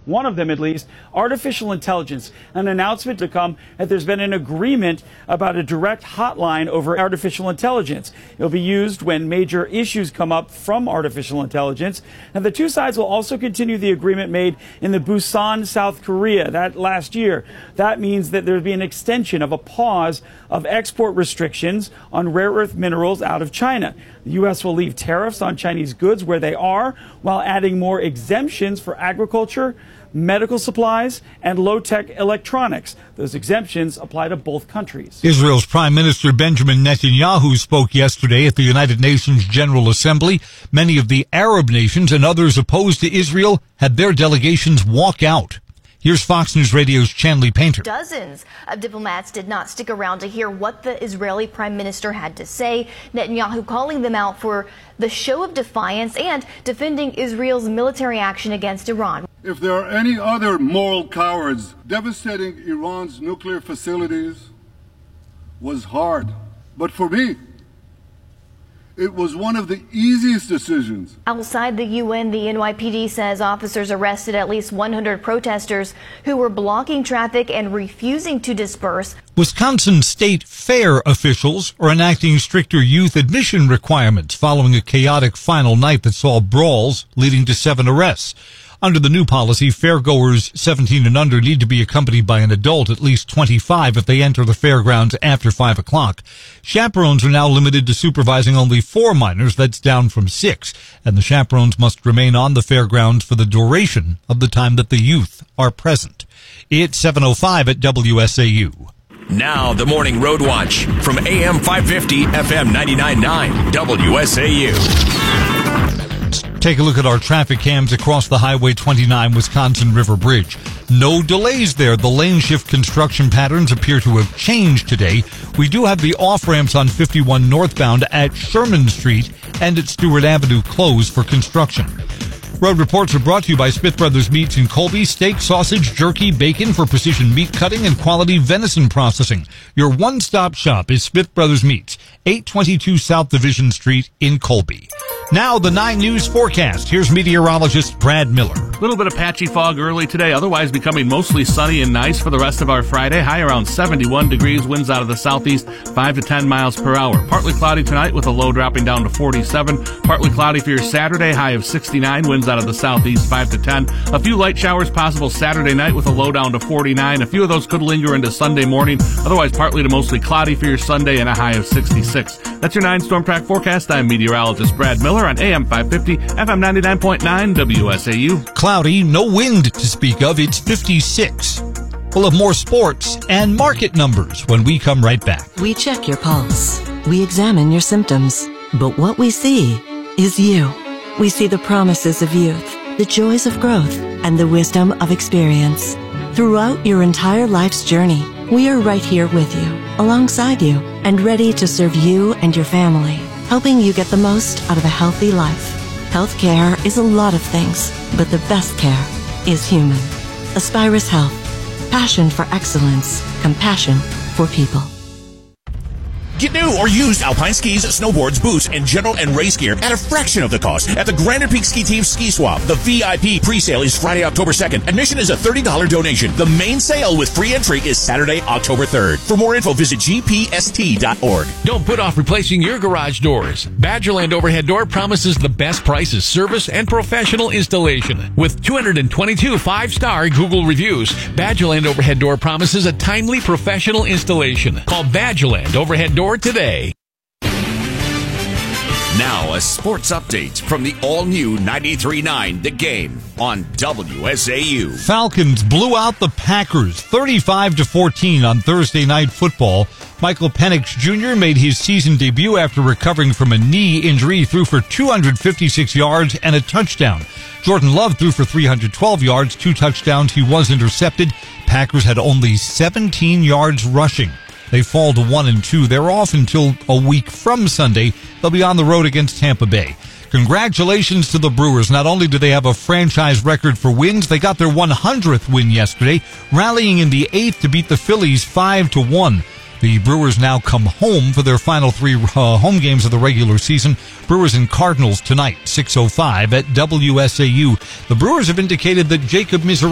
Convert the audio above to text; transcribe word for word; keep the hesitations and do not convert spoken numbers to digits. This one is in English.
one of them at least, artificial intelligence. An announcement to come that there's been an agreement about a direct hotline over artificial intelligence. It'll be used when major issues come up from artificial intelligence. And the two sides will also continue the agreement made in the Busan, South Korea, that last year. That means that there'll be an extension of a pause of export restrictions on rare earth minerals out of China. The U S will leave tariffs on Chinese goods where they are, while adding more exemptions for agriculture, medical supplies, and low-tech electronics. Those exemptions apply to both countries. Israel's Prime Minister Benjamin Netanyahu spoke yesterday at the United Nations General Assembly. Many of the Arab nations and others opposed to Israel had their delegations walk out. Here's Fox News Radio's Chanley Painter. Dozens of diplomats did not stick around to hear what the Israeli prime minister had to say, Netanyahu calling them out for the show of defiance and defending Israel's military action against Iran. If there are any other moral cowards, devastating Iran's nuclear facilities was hard. But for me, it was one of the easiest decisions. Outside the U N, the N Y P D says officers arrested at least one hundred protesters who were blocking traffic and refusing to disperse. Wisconsin state fair officials are enacting stricter youth admission requirements following a chaotic final night that saw brawls leading to seven arrests. Under the new policy, fairgoers seventeen and under need to be accompanied by an adult, at least twenty-five, if they enter the fairgrounds after five o'clock. Chaperones are now limited to supervising only four minors, that's down from six, and the chaperones must remain on the fairgrounds for the duration of the time that the youth are present. It's seven oh five at W S A U. Now, the Morning Road Watch from A M five fifty, F M ninety-nine point nine, W S A U. Take a look at our traffic cams across the Highway twenty-nine Wisconsin River Bridge. No delays there. The lane shift construction patterns appear to have changed today. We do have the off-ramps on fifty-one northbound at Sherman Street and at Stewart Avenue closed for construction. Road reports are brought to you by Smith Brothers Meats in Colby. Steak, sausage, jerky, bacon for precision meat cutting and quality venison processing. Your one-stop shop is Smith Brothers Meats, eight twenty-two South Division Street in Colby. Now the nine News forecast. Here's meteorologist Brad Miller. A little bit of patchy fog early today, otherwise becoming mostly sunny and nice for the rest of our Friday. High around seventy-one degrees, winds out of the southeast, five to ten miles per hour. Partly cloudy tonight with a low dropping down to forty-seven. Partly cloudy for your Saturday, high of sixty-nine, winds out of the southeast, five to ten. A few light showers possible Saturday night with a low down to forty-nine. A few of those could linger into Sunday morning, otherwise partly to mostly cloudy for your Sunday and a high of sixty-six. That's your nine Storm Track forecast. I'm meteorologist Brad Miller on A M five fifty, F M ninety-nine point nine, W S A U. Cloudy, no wind to speak of. It's fifty-six. We'll have more sports and market numbers when we come right back. We check your pulse. We examine your symptoms. But what we see is you. We see the promises of youth, the joys of growth, and the wisdom of experience. Throughout your entire life's journey, we are right here with you, alongside you, and ready to serve you and your family, helping you get the most out of a healthy life. Healthcare is a lot of things, but the best care is human. Aspirus Health. Passion for excellence. Compassion for people. Get new or used Alpine skis, snowboards, boots, and general and race gear at a fraction of the cost at the Granite Peak Ski Team Ski Swap. The V I P pre-sale is Friday, October second. Admission is a thirty dollars donation. The main sale with free entry is Saturday, October third. For more info, visit G P S T dot org. Don't put off replacing your garage doors. Badgerland Overhead Door promises the best prices, service, and professional installation. With two hundred twenty-two five-star Google reviews, Badgerland Overhead Door promises a timely professional installation. Call Badgerland Overhead Door today. Now a sports update from the all-new ninety-three point nine The Game on W S A U. Falcons blew out the Packers thirty-five to fourteen on Thursday Night Football. Michael Penix Junior made his season debut after recovering from a knee injury. He threw for two hundred fifty-six yards and a touchdown. Jordan Love threw for three hundred twelve yards, two touchdowns. He was intercepted. Packers had only seventeen yards rushing. They fall to one and two. They're off until a week from Sunday. They'll be on the road against Tampa Bay. Congratulations to the Brewers. Not only do they have a franchise record for wins, they got their one hundredth win yesterday, rallying in the eighth to beat the Phillies five to one. The Brewers now come home for their final three uh, home games of the regular season. Brewers and Cardinals tonight, six oh five at W S A U. The Brewers have indicated that Jacob Mizrahi